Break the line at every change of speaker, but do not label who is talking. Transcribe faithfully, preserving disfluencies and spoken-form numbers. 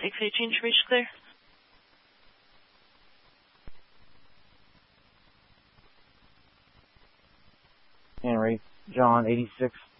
Take for change, reach clear.
Henry, John, eighty-six